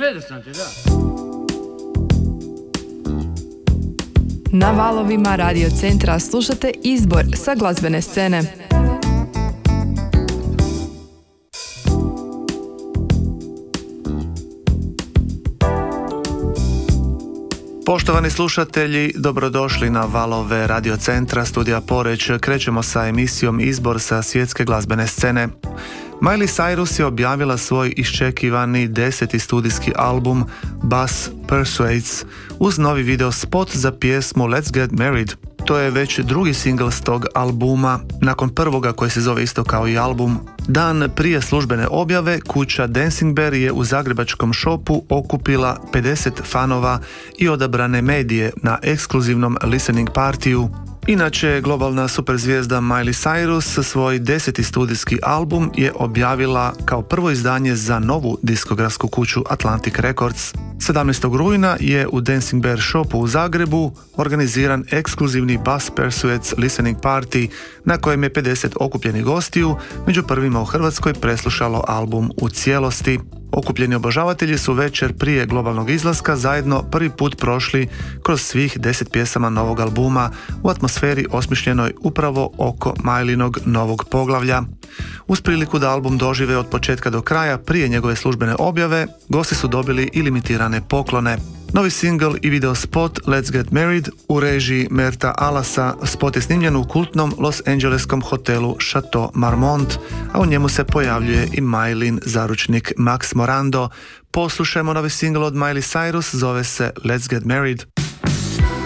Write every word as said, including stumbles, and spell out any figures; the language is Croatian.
Interesantno, da. Na valovima Radio Centra slušate izbor sa glazbene scene. Poštovani slušatelji, dobrodošli na valove Radio Centra Studija Poreć. Krećemo sa emisijom Izbor sa svjetske glazbene scene. Miley Cyrus je objavila svoj iščekivani deseti studijski album Bus Persuades uz novi video spot za pjesmu Let's Get Married. To je već drugi singl s tog albuma, nakon prvoga koji se zove isto kao i album. Dan prije službene objave, kuća Dancing Bear je u zagrebačkom šopu okupila pedeset fanova i odabrane medije na ekskluzivnom listening partiju. Inače, globalna superzvijezda Miley Cyrus svoj deseti studijski album je objavila kao prvo izdanje za novu diskografsku kuću Atlantic Records. sedamnaestog rujna je u Dancing Bear shopu u Zagrebu organiziran ekskluzivni Bus Persuades listening party na kojem je pedeset okupljenih gostiju među prvima u Hrvatskoj preslušalo album u cijelosti. Okupljeni obožavatelji su večer prije globalnog izlaska zajedno prvi put prošli kroz svih deset pjesama novog albuma u atmosferi osmišljenoj upravo oko Mileynog novog poglavlja. Uz priliku da album dožive od početka do kraja prije njegove službene objave, gosti su dobili i limitirane poklone. Novi single i video spot Let's Get Married u režiji Merta Alasa. Spot je snimljen u kultnom Los Angeleskom hotelu Chateau Marmont, a u njemu se pojavljuje i Mileyn zaručnik Max Morando. Poslušajmo novi single od Miley Cyrus, zove se Let's Get Married.